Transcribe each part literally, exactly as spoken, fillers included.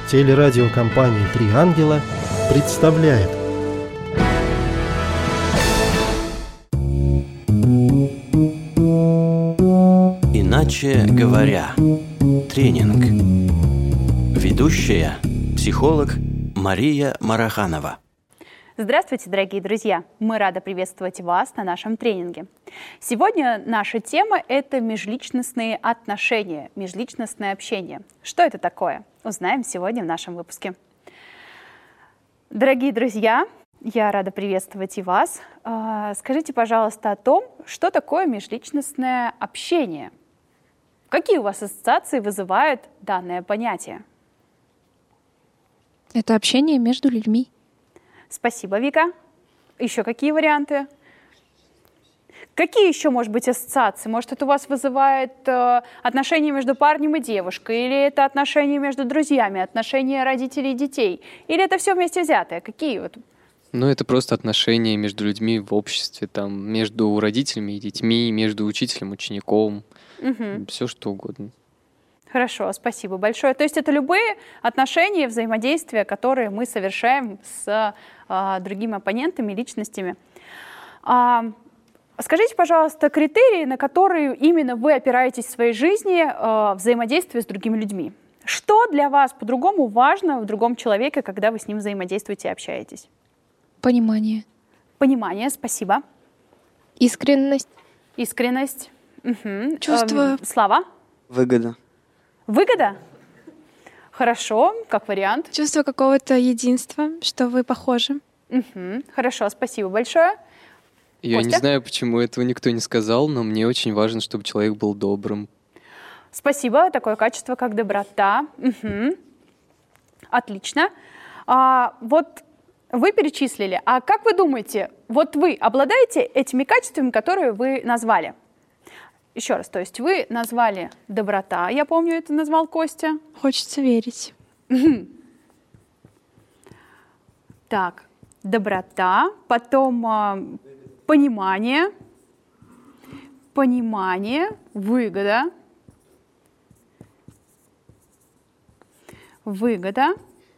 Телерадиокомпания «Три ангела» представляет. Иначе говоря, тренинг. Ведущая – психолог Мария Мараханова. Здравствуйте, дорогие друзья! Мы рады приветствовать вас на нашем тренинге. Сегодня наша тема – это межличностные отношения, межличностное общение. Что это такое? Узнаем сегодня в нашем выпуске. Дорогие друзья, я рада приветствовать и вас. Скажите, пожалуйста, о том, что такое межличностное общение. Какие у вас ассоциации вызывает данное понятие? Это общение между людьми. Спасибо, Вика. Еще какие варианты? Какие еще, может быть, ассоциации? Может, это у вас вызывает э, отношения между парнем и девушкой? Или это отношения между друзьями, отношения родителей и детей? Или это все вместе взятое? Какие вот? Ну, это просто отношения между людьми в обществе, там, между родителями и детьми, между учителем и учеником. Угу. Все что угодно. Хорошо, спасибо большое. То есть это любые отношения, взаимодействия, которые мы совершаем с а, другими оппонентами, личностями. А, скажите, пожалуйста, критерии, на которые именно вы опираетесь в своей жизни а, взаимодействия с другими людьми. Что для вас по-другому важно в другом человеке, когда вы с ним взаимодействуете и общаетесь? Понимание. Понимание, спасибо. Искренность. Искренность. Угу. Чувство. Эм, Слава? Выгода. Выгода? Хорошо, как вариант. Чувство какого-то единства, что вы похожи. Угу. Хорошо, спасибо большое. Я Костя? не знаю, почему этого никто не сказал, но мне очень важно, чтобы человек был добрым. Спасибо. Такое качество, как доброта. Угу. Отлично. А, вот вы перечислили. А как вы думаете, вот вы обладаете этими качествами, которые вы назвали? Еще раз, то есть вы назвали доброта, я помню, это назвал Костя. Хочется верить. Так, доброта, потом э, понимание, понимание, выгода, выгода.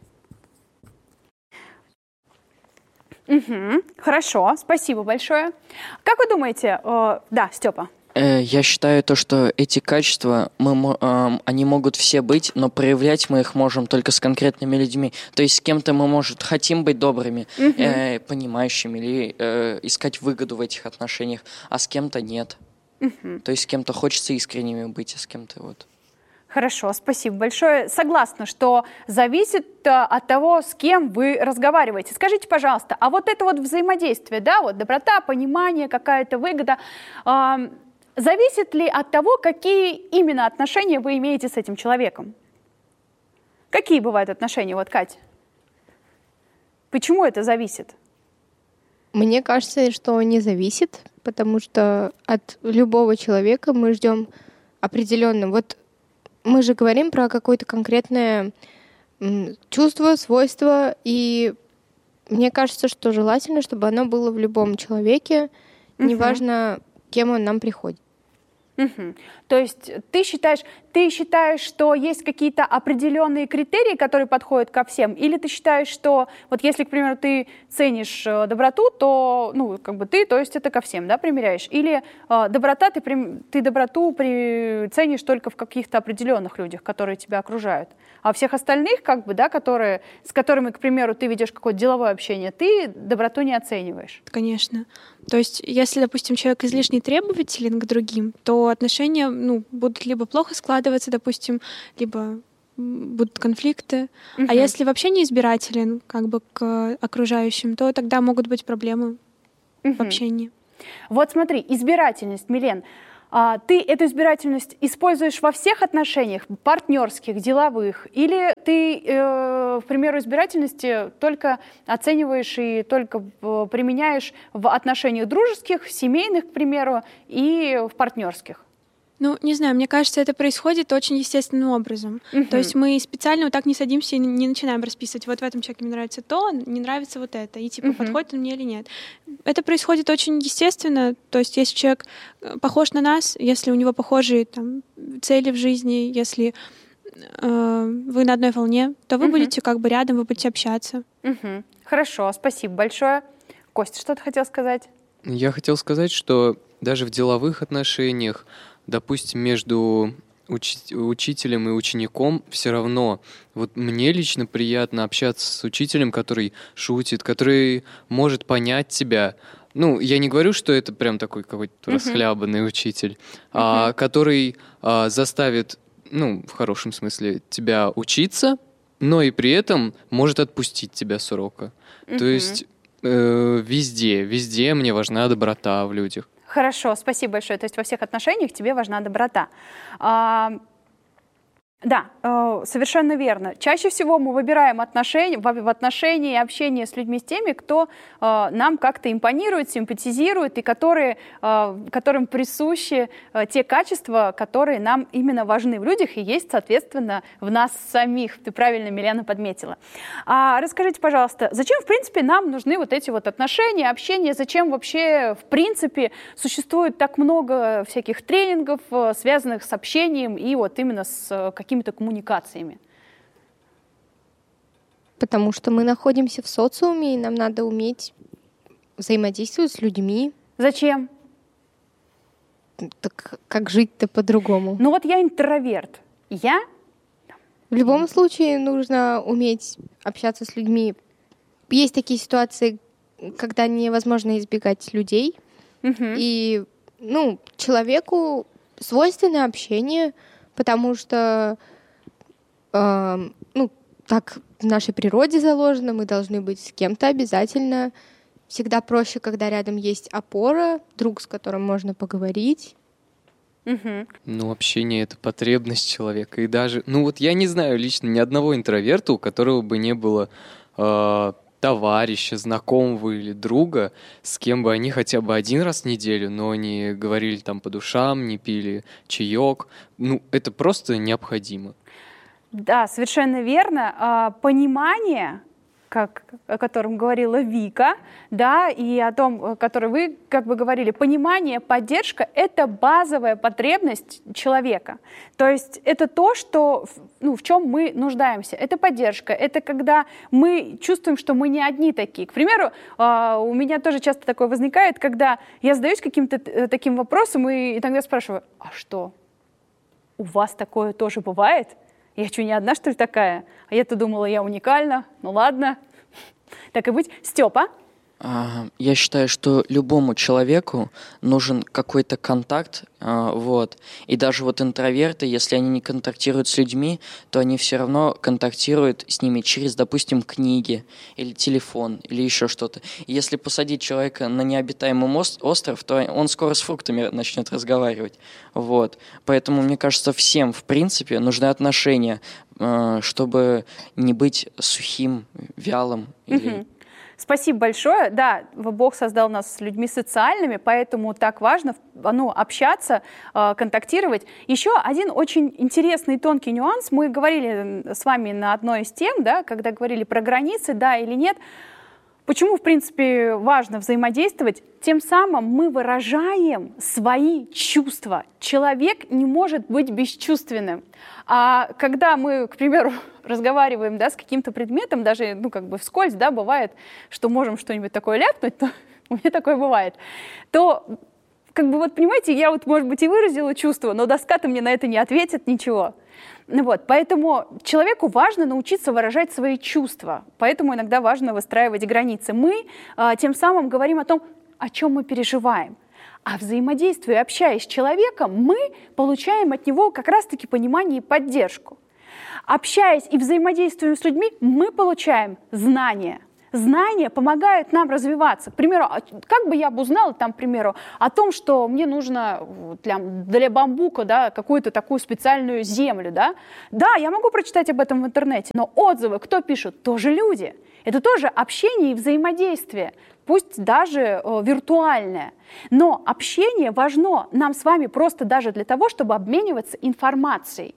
Угу, хорошо, спасибо большое. Как вы думаете, э, да, Степа? Я считаю то, что эти качества, мы, э, они могут все быть, но проявлять мы их можем только с конкретными людьми. То есть с кем-то мы, может, хотим быть добрыми, uh-huh. э, понимающими, или э, искать выгоду в этих отношениях, а с кем-то нет. Uh-huh. То есть с кем-то хочется искренними быть, а с кем-то вот. Хорошо, спасибо большое. Согласна, что зависит от того, с кем вы разговариваете. Скажите, пожалуйста, а вот это вот взаимодействие, да, вот доброта, понимание, какая-то выгода, э, зависит ли от того, какие именно отношения вы имеете с этим человеком? Какие бывают отношения? Вот, Катя, почему это зависит? Мне кажется, что не зависит, потому что от любого человека мы ждем определенно. Вот мы же говорим про какое-то конкретное чувство, свойство, и мне кажется, что желательно, чтобы оно было в любом человеке, uh-huh. неважно, кем он нам приходит. Угу. То есть ты считаешь, ты считаешь, что есть какие-то определенные критерии, которые подходят ко всем, или ты считаешь, что вот если, к примеру, ты ценишь доброту, то ну как бы ты, то есть это ко всем, да, примеряешь, или э, доброта ты ты доброту при, ценишь только в каких-то определенных людях, которые тебя окружают, а всех остальных, как бы, да, которые с которыми, к примеру, ты ведешь какое-то деловое общение, ты доброту не оцениваешь. Конечно. То есть, если, допустим, человек излишне требователен к другим, то отношения ну, будут либо плохо складываться, допустим, либо будут конфликты. Uh-huh. А если вообще не избирателен как бы, к окружающим, то тогда могут быть проблемы uh-huh. в общении. Вот смотри, избирательность, Милен. А, ты эту избирательность используешь во всех отношениях, партнерских, деловых, или ты, э, к примеру, избирательности только оцениваешь и только э, применяешь в отношениях дружеских, семейных, к примеру, и в партнерских? Ну, не знаю, мне кажется, это происходит очень естественным образом. Uh-huh. То есть мы специально вот так не садимся и не начинаем расписывать, вот в этом человеке мне нравится то, не нравится вот это, и типа uh-huh. подходит он мне или нет. Это происходит очень естественно, то есть если человек похож на нас, если у него похожие там, цели в жизни, если э, вы на одной волне, то вы Мгм. будете как бы рядом, вы будете общаться. Мгм. Хорошо, спасибо большое. Костя, что ты хотел сказать? Я хотел сказать, что даже в деловых отношениях, допустим, между учи- учителем и учеником, все равно, вот мне лично приятно общаться с учителем, который шутит, который может понять тебя. Ну, я не говорю, что это прям такой какой-то Мгм. расхлябанный учитель, а который а, заставит, ну, в хорошем смысле, тебя учиться, но и при этом может отпустить тебя с урока. То Мгм. есть э, везде, везде мне важна доброта в людях. Хорошо, спасибо большое. То есть во всех отношениях тебе важна доброта. А, да, э, совершенно верно. Чаще всего мы выбираем отношения, в, в отношении и общение с людьми с теми, кто э, нам как-то импонирует, симпатизирует и которые, э, которым присущи э, те качества, которые нам именно важны в людях и есть, соответственно, в нас самих. Ты правильно, Милена, подметила. А расскажите, пожалуйста, зачем, в принципе, нам нужны вот эти вот отношения, общение? Зачем вообще, в принципе, существует так много всяких тренингов, э, связанных с общением и вот именно с э, какими-то коммуникациями? Потому что мы находимся в социуме, и нам надо уметь взаимодействовать с людьми. Зачем? Так как жить-то по-другому? Ну вот я интроверт. Я? В любом случае нужно уметь общаться с людьми. Есть такие ситуации, когда невозможно избегать людей. Мгм. И, ну, человеку свойственно общение, потому что, эм, ну, так в нашей природе заложено, мы должны быть с кем-то обязательно. Всегда проще, когда рядом есть опора, друг, с которым можно поговорить. Мгм. Ну, общение — это потребность человека. И даже, ну вот я не знаю лично ни одного интроверта, у которого бы не было э, товарища, знакомого или друга, с кем бы они хотя бы один раз в неделю, но не говорили там по душам, не пили чаек. Ну, это просто необходимо. Да, совершенно верно. А, Понимание, как, о котором говорила Вика, да, и о том, о котором вы как бы говорили, понимание, поддержка — это базовая потребность человека. То есть это то, что, в- ну, в чем мы нуждаемся. Это поддержка, это когда мы чувствуем, что мы не одни такие. К примеру, а, у меня тоже часто такое возникает, когда я задаюсь каким-то э, таким вопросом и иногда спрашиваю: а что, у вас такое тоже бывает? Я что, не одна, что ли, такая? А я-то думала, я уникальна. Ну ладно. Так и быть. Степа? А, Я считаю, что любому человеку нужен какой-то контакт, а, вот. И даже вот интроверты, если они не контактируют с людьми, то они все равно контактируют с ними через, допустим, книги или телефон или еще что-то. И если посадить человека на необитаемый мост- остров, то он скоро с фруктами начнет разговаривать, вот. Поэтому мне кажется, всем в принципе нужны отношения, а, чтобы не быть сухим, вялым или Мгм. Спасибо большое. Да, Бог создал нас с людьми социальными, поэтому так важно ну, общаться, э, контактировать. Еще один очень интересный тонкий нюанс. Мы говорили с вами на одной из тем, да, когда говорили про границы, да или нет. Почему, в принципе, важно взаимодействовать? Тем самым мы выражаем свои чувства. Человек не может быть бесчувственным. А когда мы, к примеру, разговариваем, да, с каким-то предметом, даже, ну, как бы вскользь, да, бывает, что можем что-нибудь такое ляпнуть, то у меня такое бывает, то, как бы, вот, понимаете, я вот, может быть, и выразила чувство, но доска-то мне на это не ответит ничего. Ну вот, поэтому человеку важно научиться выражать свои чувства, поэтому иногда важно выстраивать границы. Мы а, тем самым говорим о том, о чем мы переживаем. А взаимодействуя, общаясь с человеком, мы получаем от него как раз-таки понимание и поддержку. Общаясь и взаимодействуя с людьми, мы получаем знания. Знания помогают нам развиваться. К примеру, а как бы я бы узнала, там, к примеру, о том, что мне нужно для, для бамбука, да, какую-то такую специальную землю, да? Да, я могу прочитать об этом в интернете, но отзывы кто пишет? Тоже люди. Это тоже общение и взаимодействие, пусть даже э, виртуальное. Но общение важно нам с вами просто даже для того, чтобы обмениваться информацией.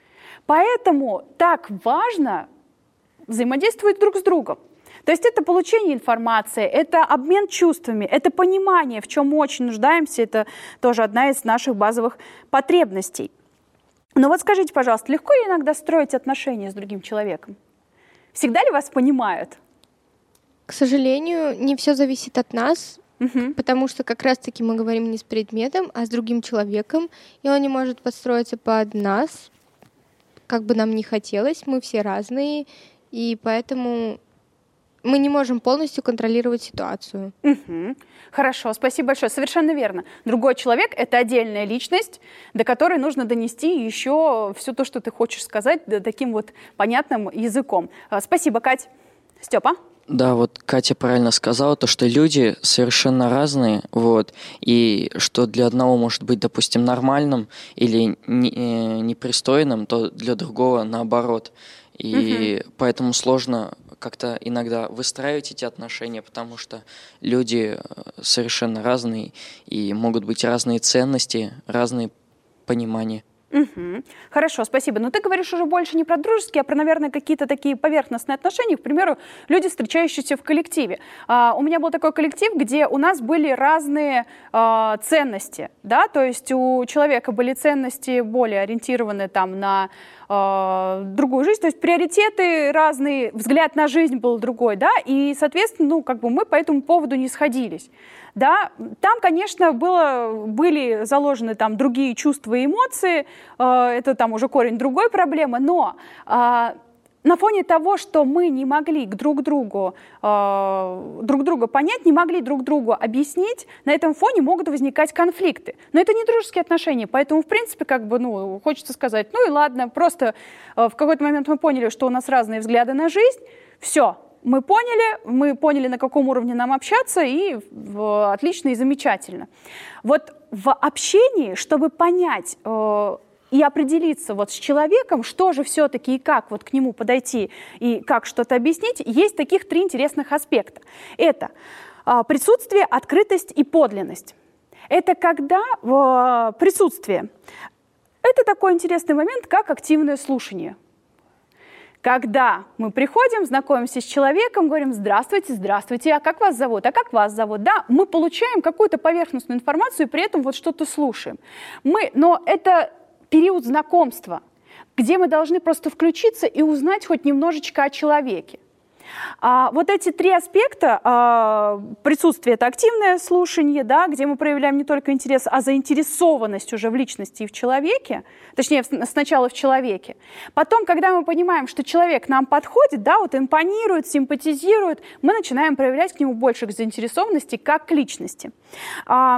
Поэтому так важно взаимодействовать друг с другом. То есть это получение информации, это обмен чувствами, это понимание, в чем мы очень нуждаемся, это тоже одна из наших базовых потребностей. Но вот скажите, пожалуйста, легко ли иногда строить отношения с другим человеком? Всегда ли вас понимают? К сожалению, не все зависит от нас, Угу. потому что как раз-таки мы говорим не с предметом, а с другим человеком, и он не может подстроиться под нас, как бы нам ни хотелось, мы все разные, и поэтому мы не можем полностью контролировать ситуацию. Угу. Хорошо, спасибо большое. Совершенно верно. Другой человек — это отдельная личность, до которой нужно донести еще все то, что ты хочешь сказать, да, таким вот понятным языком. А, Спасибо, Кать. Степа? Да, вот Катя правильно сказала, то, что люди совершенно разные, вот, и что для одного может быть, допустим, нормальным или не- э, непристойным, то для другого наоборот. И поэтому сложно как-то иногда выстраивать эти отношения, потому что люди э, совершенно разные, и могут быть разные ценности, разные понимания. Мгм. Хорошо, спасибо. Но ты говоришь уже больше не про дружеские, а про, наверное, какие-то такие поверхностные отношения. К примеру, люди, встречающиеся в коллективе. А, у меня был такой коллектив, где у нас были разные а, ценности, да, то есть у человека были ценности более ориентированные там на а, другую жизнь, то есть приоритеты разные, взгляд на жизнь был другой, да, и, соответственно, ну, как бы мы по этому поводу не сходились. Да, там, конечно, было, были заложены там другие чувства и эмоции, э, это там уже корень другой проблемы, но э, на фоне того, что мы не могли к друг другу, э, друг друга понять, не могли друг другу объяснить, на этом фоне могут возникать конфликты. Но это не дружеские отношения, поэтому, в принципе, как бы, ну, хочется сказать, ну и ладно, просто э, в какой-то момент мы поняли, что у нас разные взгляды на жизнь, все. Мы поняли, мы поняли, на каком уровне нам общаться, и в, отлично и замечательно. Вот в общении, чтобы понять э, и определиться вот с человеком, что же все-таки и как вот к нему подойти и как что-то объяснить, есть таких три интересных аспекта. Это э, присутствие, открытость и подлинность. Это когда в присутствии. Это такой интересный момент, как активное слушание. Когда мы приходим, знакомимся с человеком, говорим: здравствуйте, здравствуйте, а как вас зовут, а как вас зовут, да, мы получаем какую-то поверхностную информацию и при этом вот что-то слушаем. Мы, но это период знакомства, где мы должны просто включиться и узнать хоть немножечко о человеке. А вот эти три аспекта, а, присутствие — это активное слушание, да, где мы проявляем не только интерес, а заинтересованность уже в личности и в человеке, точнее, сначала в человеке. Потом, когда мы понимаем, что человек нам подходит, да, вот импонирует, симпатизирует, мы начинаем проявлять к нему больше заинтересованности как к личности. А,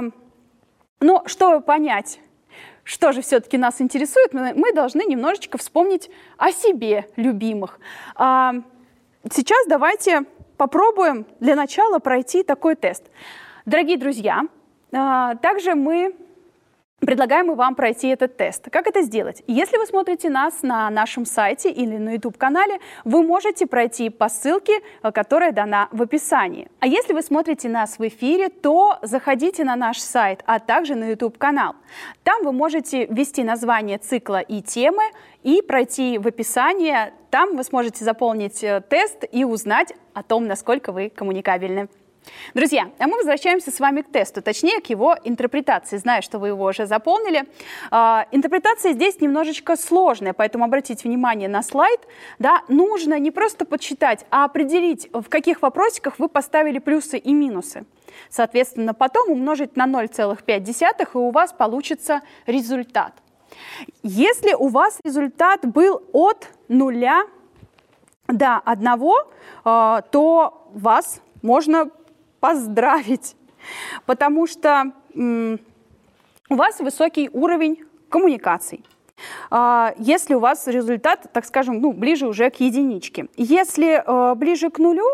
но чтобы понять, что же все-таки нас интересует, мы, мы должны немножечко вспомнить о себе любимых. А, Сейчас давайте попробуем для начала пройти такой тест. Дорогие друзья, также мы предлагаем и вам пройти этот тест. Как это сделать? Если вы смотрите нас на нашем сайте или на YouTube-канале, вы можете пройти по ссылке, которая дана в описании. А если вы смотрите нас в эфире, то заходите на наш сайт, а также на YouTube-канал. Там вы можете ввести название цикла и темы и пройти в описание. Там вы сможете заполнить тест и узнать о том, насколько вы коммуникабельны. Друзья, а мы возвращаемся с вами к тесту, точнее, к его интерпретации. Знаю, что вы его уже заполнили. А, интерпретация здесь немножечко сложная, поэтому обратите внимание на слайд. Да, нужно не просто подсчитать, а определить, в каких вопросиках вы поставили плюсы и минусы. Соответственно, потом умножить на ноль целых пять десятых, и у вас получится результат. Если у вас результат был от нуля до одного, то вас можно поздравить, потому что м, у вас высокий уровень коммуникаций. А, если у вас результат, так скажем, ну, ближе уже к единичке. Если э, ближе к нулю,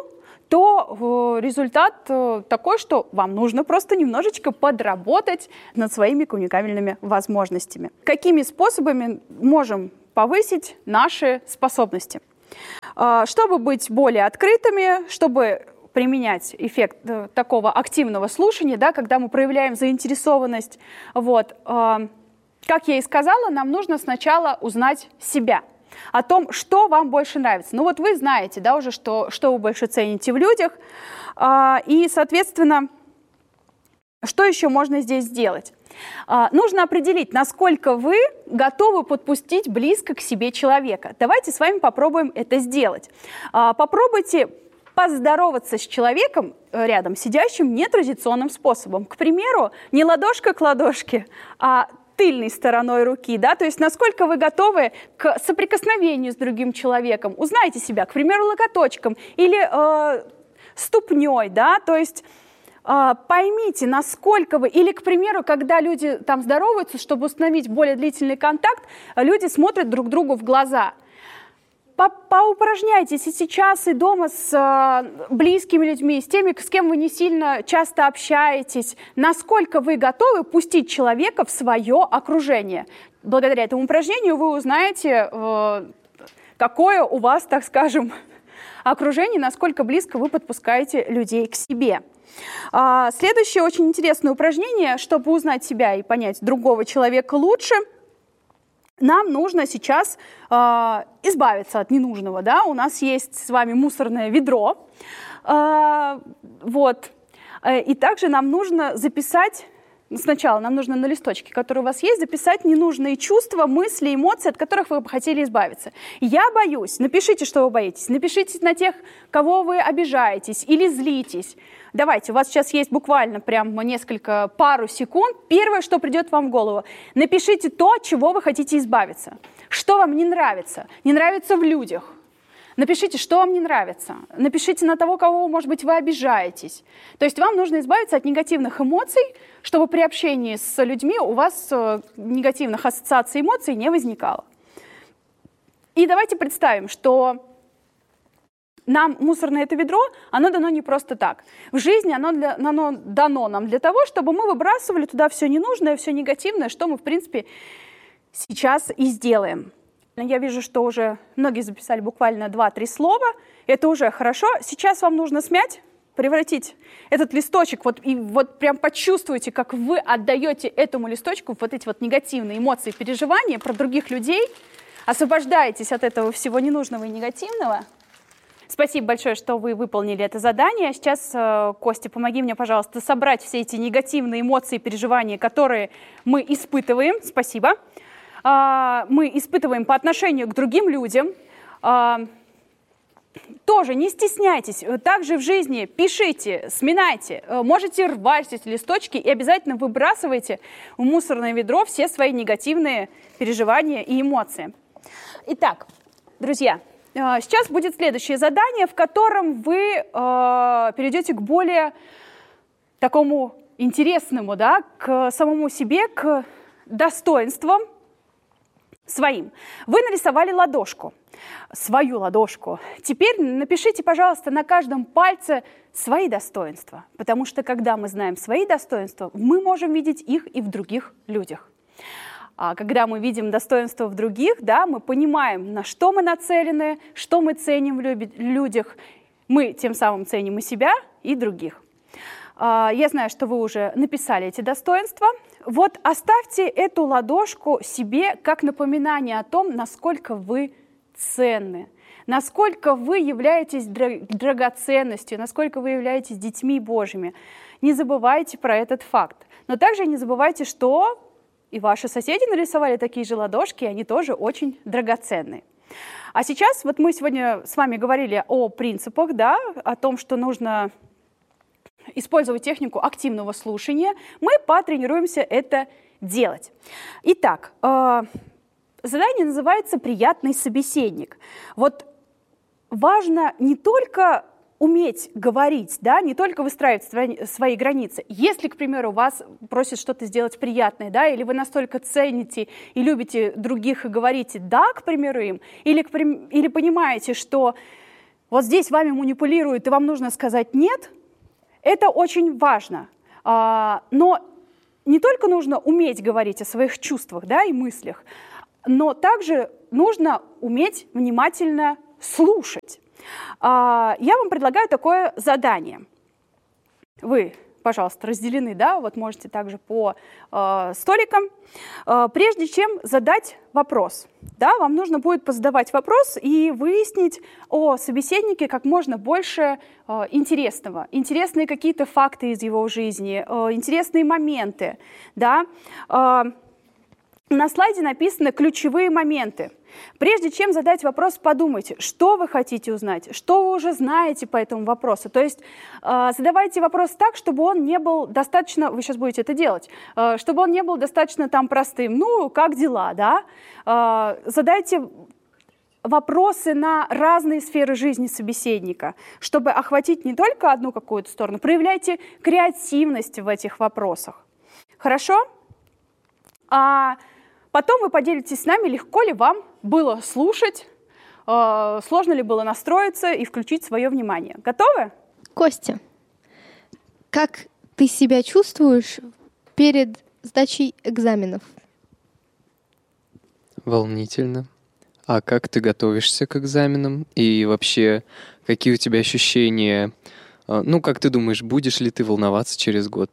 то э, результат э, такой, что вам нужно просто немножечко подработать над своими коммуникабельными возможностями. Какими способами можем повысить наши способности? Э, чтобы быть более открытыми, чтобы применять эффект э, такого активного слушания, да, когда мы проявляем заинтересованность. Вот, э, как я и сказала, нам нужно сначала узнать себя, о том, что вам больше нравится. Ну вот вы знаете, да, уже, что, что вы больше цените в людях, э, и, соответственно, Что еще можно здесь сделать? А, нужно определить, насколько вы готовы подпустить близко к себе человека. Давайте с вами попробуем это сделать. А, попробуйте поздороваться с человеком рядом сидящим нетрадиционным способом. К примеру, не ладошка к ладошке, а тыльной стороной руки, да, то есть насколько вы готовы к соприкосновению с другим человеком. Узнайте себя, к примеру, локоточком или э, ступней, да, то есть э, поймите, насколько вы, или, к примеру, когда люди там здороваются, чтобы установить более длительный контакт, люди смотрят друг другу в глаза. Поупражняйтесь и сейчас, и дома с э, близкими людьми, с теми, с кем вы не сильно часто общаетесь, насколько вы готовы пустить человека в свое окружение. Благодаря этому упражнению вы узнаете, э, какое у вас, так скажем, окружение, насколько близко вы подпускаете людей к себе. А, следующее очень интересное упражнение, чтобы узнать себя и понять другого человека лучше – нам нужно сейчас э, избавиться от ненужного, да, у нас есть с вами мусорное ведро, э, вот, и также нам нужно записать, сначала нам нужно на листочке, который у вас есть, записать ненужные чувства, мысли, эмоции, от которых вы бы хотели избавиться. Я боюсь, напишите, что вы боитесь, напишите на тех, кого вы обижаетесь или злитесь. Давайте, у вас сейчас есть буквально прям несколько, пару секунд. Первое, что придет вам в голову, напишите то, от чего вы хотите избавиться. Что вам не нравится? Не нравится в людях. Напишите, что вам не нравится. Напишите на того, кого, может быть, вы обижаетесь. То есть вам нужно избавиться от негативных эмоций, чтобы при общении с людьми у вас негативных ассоциаций эмоций не возникало. И давайте представим, что нам мусорное это ведро, оно дано не просто так. В жизни оно, для, оно дано нам для того, чтобы мы выбрасывали туда все ненужное, все негативное, что мы, в принципе, сейчас и сделаем. Я вижу, что уже многие записали буквально два-три слова. Это уже хорошо. Сейчас вам нужно смять, превратить этот листочек, вот, и вот прям почувствуйте, как вы отдаете этому листочку вот эти вот негативные эмоции, переживания про других людей, освобождаетесь от этого всего ненужного и негативного. Спасибо большое, что вы выполнили это задание. Сейчас, Костя, помоги мне, пожалуйста, собрать все эти негативные эмоции и переживания, которые мы испытываем. Спасибо. Мы испытываем по отношению к другим людям. Тоже не стесняйтесь. Также в жизни пишите, сминайте. Можете рвать эти листочки и обязательно выбрасывайте в мусорное ведро все свои негативные переживания и эмоции. Итак, друзья, сейчас будет следующее задание, в котором вы э, перейдете к более такому интересному, да, к самому себе, к достоинствам своим. Вы нарисовали ладошку, свою ладошку. Теперь напишите, пожалуйста, на каждом пальце свои достоинства, потому что когда мы знаем свои достоинства, мы можем видеть их и в других людях. А когда мы видим достоинства в других, да, мы понимаем, на что мы нацелены, что мы ценим в людях. Мы тем самым ценим и себя, и других. Я знаю, что вы уже написали эти достоинства. Вот оставьте эту ладошку себе как напоминание о том, насколько вы ценны, насколько вы являетесь драгоценностью, насколько вы являетесь детьми Божьими. Не забывайте про этот факт. Но также не забывайте, что и ваши соседи нарисовали такие же ладошки, и они тоже очень драгоценные. А сейчас, вот мы сегодня с вами говорили о принципах, да, о том, что нужно использовать технику активного слушания. Мы потренируемся это делать. Итак, э, задание называется «Приятный собеседник». Вот важно не только уметь говорить, да, не только выстраивать свои границы. Если, к примеру, вас просят что-то сделать приятное, да, или вы настолько цените и любите других и говорите «да», к примеру, им, или, к прим... или понимаете, что вот здесь вами манипулируют, и вам нужно сказать «нет», это очень важно. А, но не только нужно уметь говорить о своих чувствах, да, и мыслях, но также нужно уметь внимательно слушать. Я вам предлагаю такое задание. Вы пожалуйста, разделены, да, вот можете также по э, столикам. Э, прежде чем задать вопрос, да, вам нужно будет позадавать вопрос и выяснить о собеседнике как можно больше э, интересного, интересные какие-то факты из его жизни, э, интересные моменты, да. Э, на слайде написаны ключевые моменты. Прежде чем задать вопрос, подумайте, что вы хотите узнать, что вы уже знаете по этому вопросу. То есть э, задавайте вопрос так, чтобы он не был достаточно, вы сейчас будете это делать, э, чтобы он не был достаточно там простым. Ну, как дела, да? Э, задайте вопросы на разные сферы жизни собеседника, чтобы охватить не только одну какую-то сторону. Проявляйте креативность в этих вопросах. Хорошо? А потом вы поделитесь с нами, легко ли вам было слушать, э, сложно ли было настроиться и включить свое внимание. Готовы? Костя, как ты себя чувствуешь перед сдачей экзаменов? Волнительно. А как ты готовишься к экзаменам? И вообще, какие у тебя ощущения? Ну, как ты думаешь, будешь ли ты волноваться через год?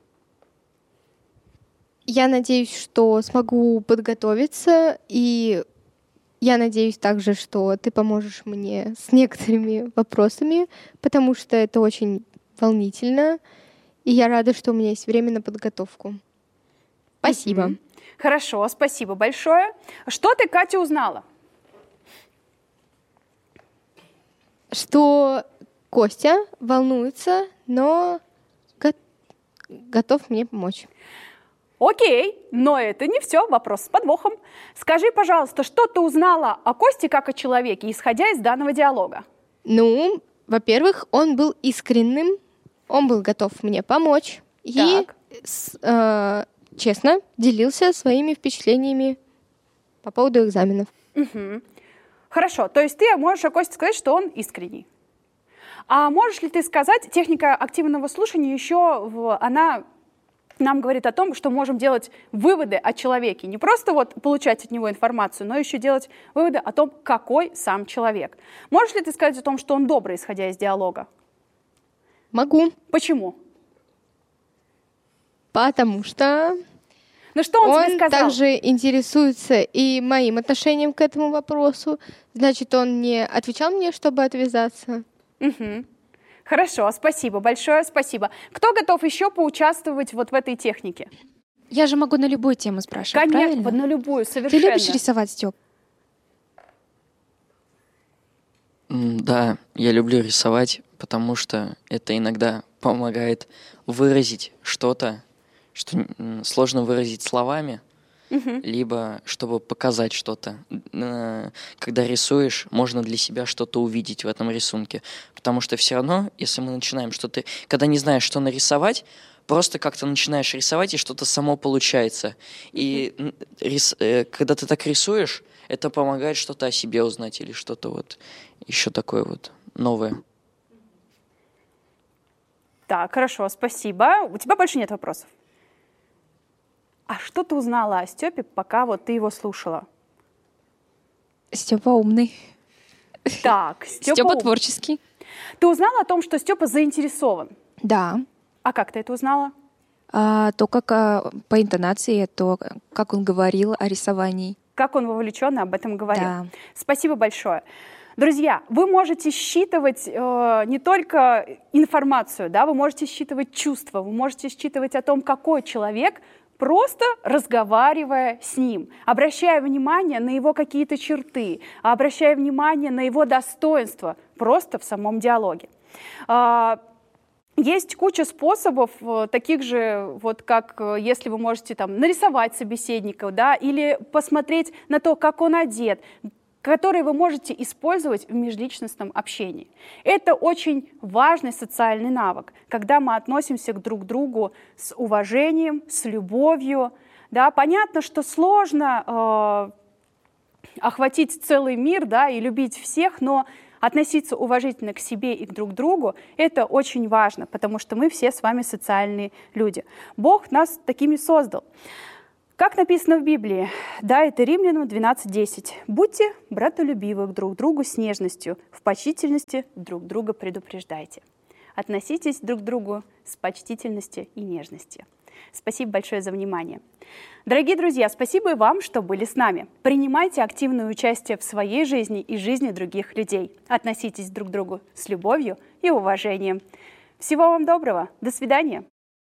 Я надеюсь, что смогу подготовиться, и я надеюсь также, что ты поможешь мне с некоторыми вопросами, потому что это очень волнительно, и я рада, что у меня есть время на подготовку. Спасибо. Mm-hmm. Хорошо, спасибо большое. Что ты, Катя, узнала? Что Костя волнуется, но го- готов мне помочь. Окей, но это не все, вопрос с подвохом. Скажи, пожалуйста, что ты узнала о Косте как о человеке, исходя из данного диалога? Ну, во-первых, он был искренним, он был готов мне помочь и с, э, честно делился своими впечатлениями по поводу экзаменов. Угу. Хорошо, то есть ты можешь о Косте сказать, что он искренний. А можешь ли ты сказать, техника активного слушания еще, в, она нам говорит о том, что можем делать выводы о человеке. Не просто вот получать от него информацию, но еще делать выводы о том, какой сам человек. Можешь ли ты сказать о том, что он добрый, исходя из диалога? Могу. Почему? Потому что ну, что он, он тебе сказал? также интересуется и моим отношением к этому вопросу. Значит, он не отвечал мне, чтобы отвязаться. Угу. Хорошо, спасибо, большое спасибо. Кто готов еще поучаствовать вот в этой технике? Я же могу на любую тему спрашивать, Конечно, правильно? на любую, совершенно. Ты любишь рисовать, Стёп? Да, я люблю рисовать, потому что это иногда помогает выразить что-то, что сложно выразить словами, угу. либо чтобы показать что-то. Когда рисуешь, можно для себя что-то увидеть в этом рисунке. Потому что все равно, если мы начинаем что-то... Когда не знаешь, что нарисовать, просто как-то начинаешь рисовать, и что-то само получается. И рис... когда ты так рисуешь, это помогает что-то о себе узнать или что-то вот еще такое вот новое. Так, хорошо, спасибо. У тебя больше нет вопросов? А что ты узнала о Стёпе, пока вот ты его слушала? Стёпа умный. Так, Стёпа, Стёпа ум... творческий. Ты узнала о том, что Стёпа заинтересован? Да. А как ты это узнала? А, то, как а, по интонации, то, как он говорил о рисовании. Как он вовлеченно об этом говорил. Да. Спасибо большое. Друзья, вы можете считывать э, не только информацию, да, вы можете считывать чувства, вы можете считывать о том, какой человек, просто разговаривая с ним, обращая внимание на его какие-то черты, обращая внимание на его достоинства, просто в самом диалоге. Э, Есть куча способов, таких же, вот как если вы можете там нарисовать собеседника, да, или посмотреть на то, как он одет, которые вы можете использовать в межличностном общении. Это очень важный социальный навык, когда мы относимся к друг другу с уважением, с любовью. Да. Понятно, что сложно э, охватить целый мир, да, и любить всех, но относиться уважительно к себе и к друг другу – это очень важно, потому что мы все с вами социальные люди. Бог нас такими создал. Как написано в Библии, да, это Римлянам двенадцать десять. «Будьте братолюбивы друг к другу с нежностью, в почтительности друг друга предупреждайте». Относитесь друг к другу с почтительностью и нежностью. Спасибо большое за внимание. Дорогие друзья, спасибо и вам, что были с нами. Принимайте активное участие в своей жизни и жизни других людей. Относитесь друг к другу с любовью и уважением. Всего вам доброго. До свидания.